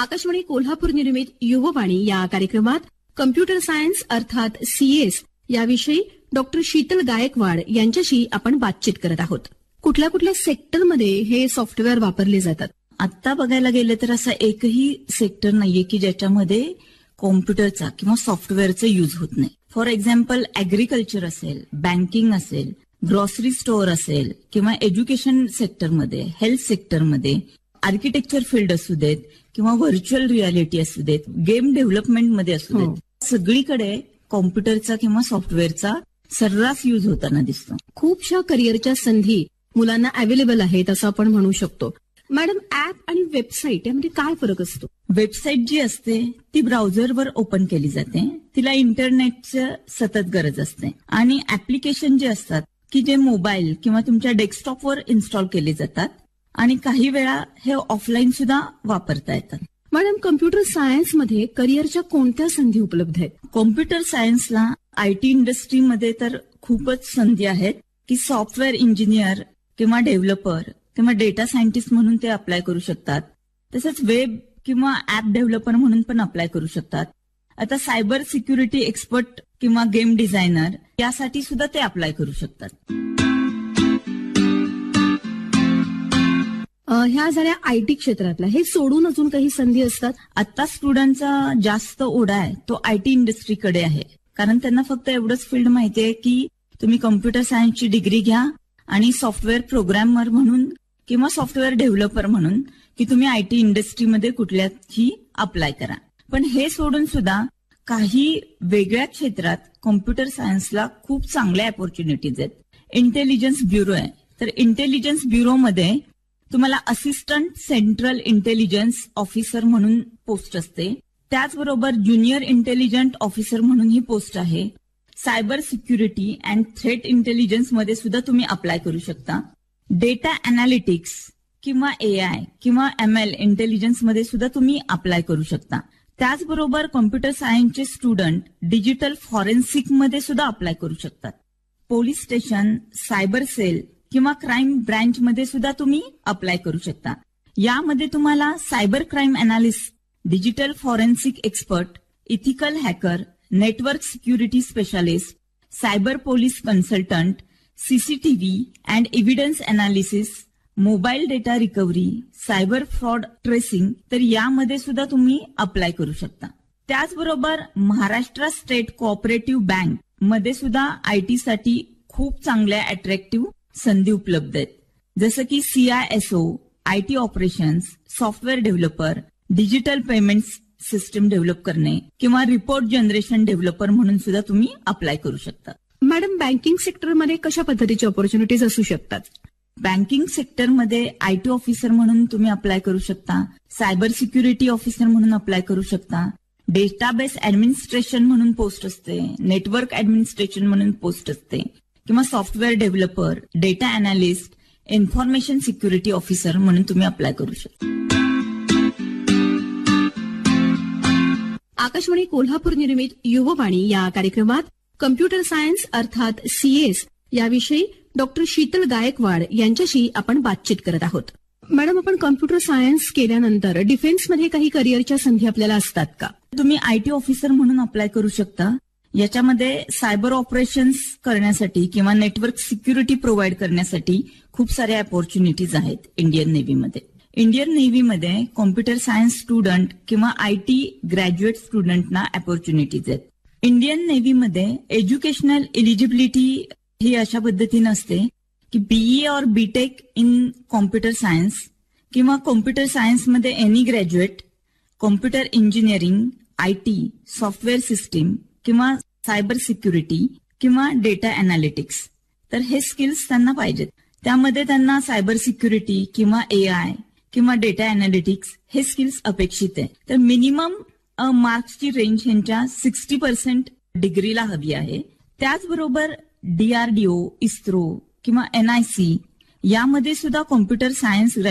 आकाशवाणी कोल्हापूर निर्मित युववाणी या कार्यक्रमात कम्प्युटर सायन्स अर्थात सीएस याविषयी डॉक्टर शीतल गायकवाड यांच्याशी आपण बातचीत करत आहोत. कुठल्या कुठल्या सेक्टरमध्ये हे सॉफ्टवेअर वापरले जातात? आता बघायला गेलं तर असा एकही सेक्टर नाहीये की ज्याच्यामध्ये कॉम्प्युटरचा किंवा सॉफ्टवेअरचा यूज होत नाही. फॉर एक्झाम्पल ऍग्रीकल्चर असेल, बँकिंग असेल, ग्रॉसरी स्टोअर असेल किंवा एज्युकेशन सेक्टरमध्ये, हेल्थ सेक्टरमध्ये, आर्किटेक्चर फील्ड असू देत किंवा व्हर्च्युअल रियालिटी असू देत, गेम डेव्हलपमेंटमध्ये असू देत, सगळीकडे कॉम्प्युटरचा किंवा सॉफ्टवेअरचा सर्रास यूज होताना दिसतो. खूपशा करिअरच्या संधी मुलांना अवेलेबल आहेत असं आपण म्हणू शकतो. मॅडम, ऍप आणि वेबसाईट यामध्ये काय फरक असतो? वेबसाईट जी असते ती ब्राउझरवर ओपन केली जाते, तिला इंटरनेटची सतत गरज असते. आणि ऍप्लिकेशन जे असतात की जे मोबाईल किंवा तुमच्या डेस्कटॉपवर इन्स्टॉल केले जातात आणि काही वेळा हे ऑफलाईन सुद्धा वापरता येतात. मॅडम, कम्प्युटर सायन्समध्ये करिअरच्या कोणत्या संधी उपलब्ध आहेत? कॉम्प्युटर सायन्सला आयटी इंडस्ट्रीमध्ये तर खूपच संधी आहेत की सॉफ्टवेअर इंजिनियर किंवा डेव्हलपर किंवा डेटा सायंटिस्ट म्हणून ते अप्लाय करू शकतात. तसंच वेब किंवा ऍप डेव्हलपर म्हणून पण अप्लाय करू शकतात. आता सायबर सिक्युरिटी एक्सपर्ट किंवा गेम डिझायनर यासाठी सुद्धा ते अप्लाय करू शकतात. ह्या झाल्या आयटी क्षेत्रातल्या. हे सोडून अजून काही संधी असतात? आता स्टुडंटचा जास्त ओढा आहे तो आयटी इंडस्ट्रीकडे आहे, कारण त्यांना फक्त एवढंच फील्ड माहितीये की तुम्ही कम्प्युटर सायन्सची डिग्री घ्या आणि सॉफ्टवेअर प्रोग्रॅमर म्हणून किंवा सॉफ्टवेअर डेव्हलपर म्हणून की तुम्ही आयटी इंडस्ट्रीमध्ये कुठल्याही अप्लाय करा. पण हे सोडून सुद्धा काही वेगळ्या क्षेत्रात कॉम्प्युटर सायन्सला खूप चांगल्या ऑपॉर्च्युनिटीज आहेत. इंटेलिजन्स ब्युरो आहे, तर इंटेलिजन्स ब्युरोमध्ये तुम्हाला असिस्टंट सेंट्रल इंटेलिजन्स ऑफिसर म्हणून पोस्ट असते. त्याचबरोबर ज्युनियर इंटेलिजंट ऑफिसर म्हणून ही पोस्ट आहे. Cyber security and threat intelligence मध्ये सुद्धा तुम्ही अप्लाय करू शकता. डेटा अनालिटिक्स किंवा एआय किंवा एमएल इंटेलिजन्स मध्ये सुद्धा तुम्ही अप्लाय करू शकता. त्याचबरोबर कॉम्प्युटर सायन्सचे स्टुडंट डिजिटल फॉरेन्सिक मध्ये सुद्धा अप्लाय करू शकतात. पोलीस स्टेशन, सायबर सेल किंवा क्राईम ब्रँच मध्ये सुद्धा तुम्ही अप्लाय करू शकता. यामध्ये तुम्हाला cyber crime analyst, digital forensic expert, ethical hacker, network security specialist, cyber police consultant, CCTV and evidence analysis, mobile data recovery, cyber fraud tracing, तर यामध्ये सुद्धा तुम्ही अप्लाय करू शकता. त्याचबरोबर महाराष्ट्र स्टेट कोऑपरेटिव्ह बँक मध्ये सुद्धा आयटीसाठी खूप चांगल्या अट्रॅक्टिव्ह संधी उपलब्ध आहेत. जसं की CISO, IT operations, software developer, digital payment system develop करणे किंवा रिपोर्ट जनरेशन डेव्हलपर म्हणून सुद्धा तुम्ही अप्लाय करू शकता. मॅडम, बँकिंग सेक्टरमध्ये कशा पद्धतीची ऑपॉर्च्युनिटीज असू शकतात? बँकिंग सेक्टरमध्ये आयटी ऑफिसर म्हणून तुम्ही अप्लाय करू शकता, सायबर सिक्युरिटी ऑफिसर म्हणून अप्लाय करू शकता, डेटाबेस ऍडमिनिस्ट्रेशन म्हणून पोस्ट असते, नेटवर्क ऍडमिनिस्ट्रेशन म्हणून पोस्ट असते किंवा software developer, data analyst, information security officer म्हणून तुम्ही अप्लाय करू शकता. आकाशवाणी कोल्हापूर निर्मित युववाणी या कार्यक्रमात कम्प्युटर सायन्स अर्थात सीएस याविषयी डॉक्टर शीतल गायकवाड यांच्याशी आपण बातचीत करत आहोत. मॅडम, आपण कम्प्युटर सायन्स केल्यानंतर डिफेन्समध्ये काही करिअरच्या संधी आपल्याला असतात का? तुम्ही आयटी ऑफिसर म्हणून अप्लाय करू शकता. याच्यामध्ये सायबर ऑपरेशन्स करण्यासाठी किंवा नेटवर्क सिक्युरिटी प्रोव्हाइड करण्यासाठी खूप साऱ्या ऑपॉर्च्युनिटीज आहेत Indian नेव्हीमध्ये. Indian नेव्हीमध्ये computer science student किंवा आयटी ग्रॅज्युएट स्टुडंटना ऑपॉर्च्युनिटीज आहेत. इंडियन नेव्हीमध्ये एज्युकेशनल एलिजिबिलिटी ही अशा पद्धतीने असते की BE और बीटेक इन कॉम्प्युटर सायन्स किंवा कॉम्प्युटर सायन्समध्ये any graduate, computer engineering, IT, software system किंवा सायबर सिक्युरिटी किंवा डेटा अनालिटिक्स, तर हे स्किल्स त्यांना पाहिजेत. त्यामध्ये त्यांना सायबर सिक्युरिटी किंवा एआय किंवा डेटा अनालिटिक्स हे स्किल्स अपेक्षित आहे. तर मिनिमम मार्क्सची रेंज ह्यांच्या 60% डिग्रीला हवी आहे. त्याचबरोबर DRDO, इस्रो किंवा NIC यामध्ये सुद्धा कॉम्प्युटर सायन्स